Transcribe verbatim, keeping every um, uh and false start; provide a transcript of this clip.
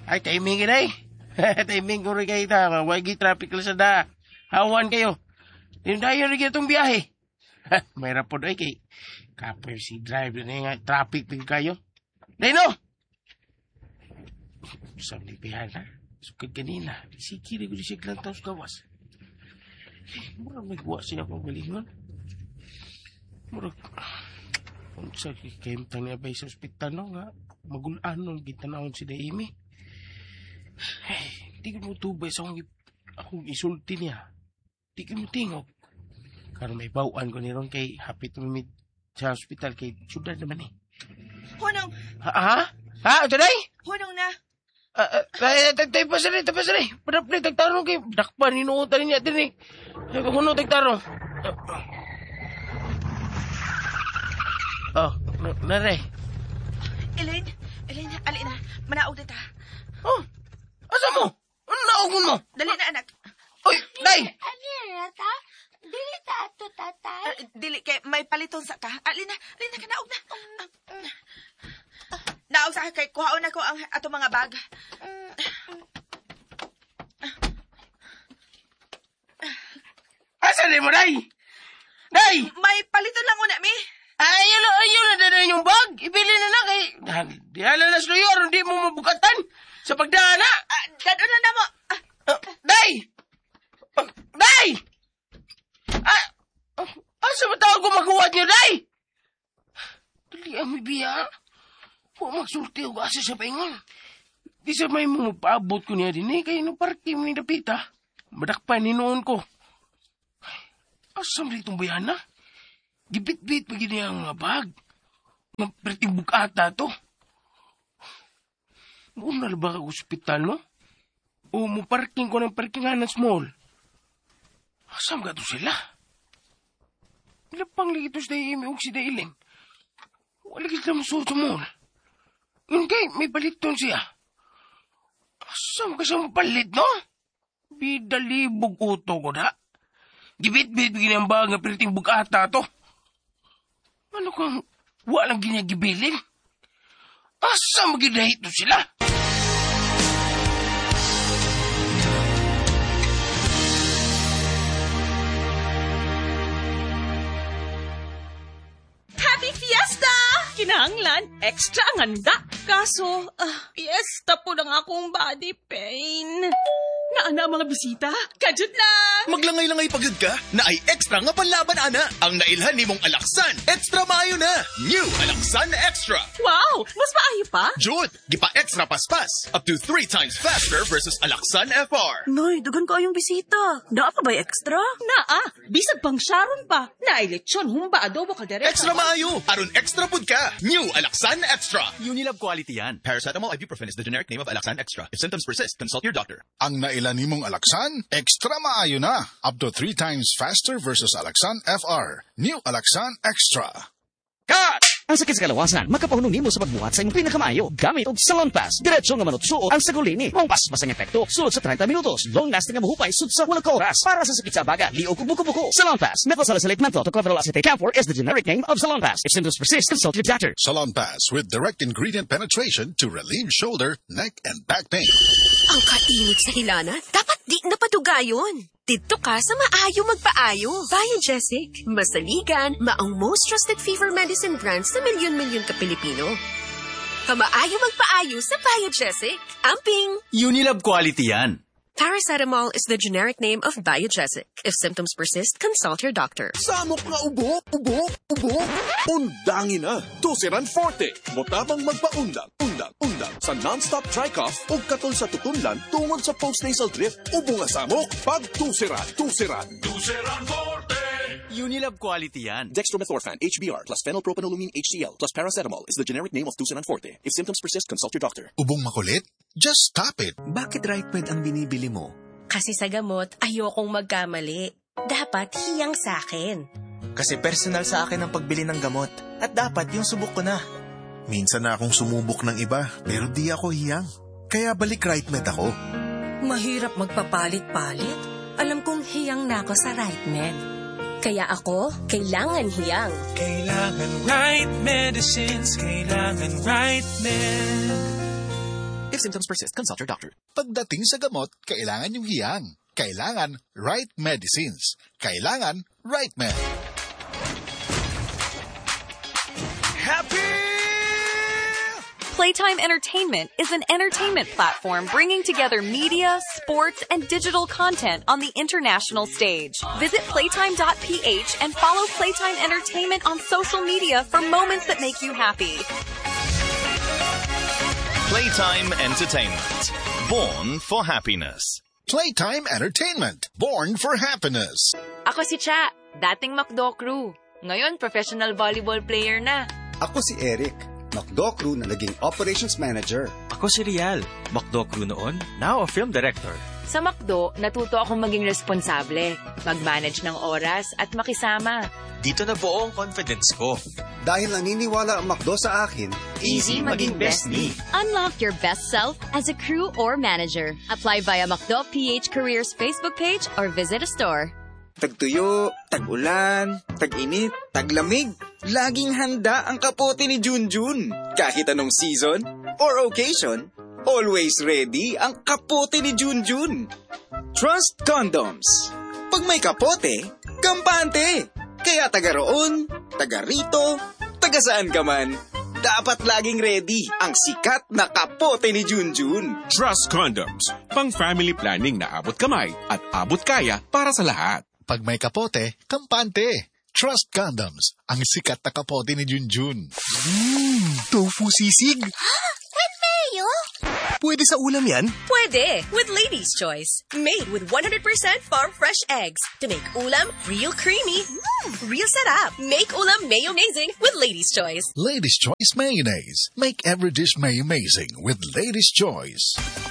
Ay, timing ka na eh. Timing ko rin kayo ta. Wagi traffic lang sa da. Hawan kayo. Tindayo rin kayo itong biyahe. May rapod ay kay. Kapoy si drive na nga. Traffic din kayo. Dino! Sabi pihan ha. Sukad kanina. Sige rin ko di siya lang taos gawas. Murag may guwa siya akong galingon. Murag... Kung sa kikimtang niya ba sa ospital no nga. Magulaan nung gitanawon si Daimi. Hey, di ko mo tubay sa akong, akong isulti niya. Di ko mo tingog. Karon may bawaan ko ni ron kay happy to meet sa ospital kay syudad naman eh. Hunong! Ha? Ha? Ha? Ito na eh? Hunong na! Ah, tagtay pa sila, tapos sila eh. Padapli, tagtarong kay dakpan, inuutan niya din eh. Huno, tagtarong. Oh, nare. Elaine, Elaine, alin na. Manaog na ta. Oh, asa mo? Ano naogon mo? Dali na, anak. Oy, day! Alin na ta? Dili ta ato, tatay. Uh, dili, kay may paliton sa ka. Alin na, alin na ka, naog na. Uh, naog sa kay kuhaon na ko ang ato mga bag. Asa rin mo, day? Day! May paliton lang una, mi. Ayun na, ayun na, na yung bag. Ibili na na kay... Di ala na sluyor, hindi mo mabukatan. Sa pagdana. Uh, Dadon lang na mo. Uh, uh, day! Uh, day! Ah, uh, asa ba tawag ko makuwad niyo, day? Dali ang mibiya. Huwag magsulti o asa sa paingon. Di sa may mga paabot ko niya din eh. Kaya nung parking ni Dapita. Madakpan ni noon ko. Asa mo ditong bayana? Gibit-bit pa gini ang mga bag. Magpretibog ata to. Noon na ba ka ospital, no? O mo parking ko ng parkingan ng small. Asam ka to sila? Ilapang lagi ito sa imi og si Dailing. Wala kita masod sa mall. Yun kay, may baliton siya. Asam ka sa mapalit, no? Bidalibog uto ko na. Gibit-bit begini ang bag nga pretibog ata to. Ano kang walang ginagibilin? Asa magidahit to sila? Happy Fiesta! Kinahanglan, extra ang handa. Kaso, uh, fiesta po ng akong body pain. Naana ang mga bisita? Kajud lang! Maglangay-langay pagod ka? Na ay extra nga panlaban, ana. Ang nailhan ni mong Alaksan. Extra maayo na. New Alaksan Extra. Wow! Mas maayo pa? Jud, gipa extra paspas. Up to three times faster versus Alaksan F R. Noy, dugan ko yung bisita. Naa pa ba extra? Naa, bisag pang Sharon pa. Naay lechon, humba, adobo, kaldereta. Extra maayo. Aron extra pud ka. New Alaksan Extra. Unilab quality yan. Paracetamol ibuprofen is the generic name of Alaksan Extra. If symptoms persist, consult your doctor. Ang nailan nimong Alaksan, extra maayo na. Up to three times faster versus Alaksan F R. New Alaksan Extra. Cut! Ang sakit sa kalawasan, makapahunong nimo sa pagbuhat sa imong pinakamaayo. Gamit og Salon Pass. Diretso nga manutsuot ang sagulini. Mong paspas ang epekto. Sulod sa thirty minutos. Long lasting nga mahupay sud sa walang oras. Para sa sakit sa baga, liog ug buko-buko. Salon Pass. Methylsalicylate menthol to clever acetate camphor is the generic name of Salon Pass. If symptoms persist, consult your doctor. Salon Pass with direct ingredient penetration to relieve shoulder, neck, and back pain. Ang kainit sa hilana, dapat di napadugayon. Dito ka sa maayo magpaayo. Biogesic, masaligan, maong most trusted fever medicine brands sa milyon-milyon ka Pilipino. Kamaayo magpaayo sa Biogesic. Amping! Unilab quality yan. Paracetamol is the generic name of Biogesic. If symptoms persist, consult your doctor. Samok nga ubok, ubok, ubok. Undangin na. Tusiran Forte. Motabang magpaundang, undang, undang. Sa non-stop dry cough o katol sa tutunlan tungod sa postnasal drip. Ubo nga samok. Pag tusiran, tusiran. Tusiran Forte! Unilab quality yan. Dextromethorphan, H B R, plus phenylpropanolamine H C L, plus paracetamol is the generic name of Tusiran Forte. If symptoms persist, consult your doctor. Ubong makulit? Just stop it. Bakit right med ang binibili mo? Kasi sa gamot, ayokong magkamali. Dapat hiyang sa akin. Kasi personal sa akin ang pagbili ng gamot. At dapat yung subok ko na. Minsan na akong sumubok ng iba, pero di ako hiyang. Kaya balik right med ako. Mahirap magpapalit-palit. Alam kong hiyang na ako sa right med. Kaya ako, kailangan hiyang. Kailangan right medicines, kailangan right med. If symptoms persist, consult your doctor. Pagdating sa gamot, kailangan yung hiyang. Kailangan right medicines. Kailangan right med. Happy! Playtime Entertainment is an entertainment platform bringing together media, sports, and digital content on the international stage. Visit playtime dot p h and follow Playtime Entertainment on social media for moments that make you happy. Playtime Entertainment. Born for happiness. Playtime Entertainment. Born for happiness. Ako si Cha, dating McDo crew. Ngayon, professional volleyball player na. Ako si Eric, McDo crew na naging operations manager. Ako si Rial, McDo crew noon, now a film director. Sa McDo, natuto akong maging responsable, mag-manage ng oras at makisama. Dito na buo ang confidence ko. Dahil naniniwala ang McDo sa akin, easy maging best me. Unlock your best self as a crew or manager. Apply via McDo P H Careers Facebook page or visit a store. Tagtuyo, tag-ulan, tag-init, taglamig. Laging handa ang kapote ni Junjun. Kahit anong season or occasion, always ready ang kapote ni Junjun. Trust Condoms. Pag may kapote, kampante. Kaya taga roon, taga rito, taga saan ka man, dapat laging ready ang sikat na kapote ni Junjun. Trust Condoms. Pang family planning na abot kamay at abot kaya para sa lahat. Pag may kapote, kampante. Trust Condoms, ang sikat na kapote ni Junjun. Mmm, tofu sisig. With mayo? Pwede sa ulam yan? Pwede, with Lady's Choice. Made with one hundred percent farm-fresh eggs. To make ulam real creamy, mm, real sarap. Make ulam mayo-mazing with Lady's Choice. Lady's Choice Mayonnaise. Make every dish may amazing with Lady's Choice.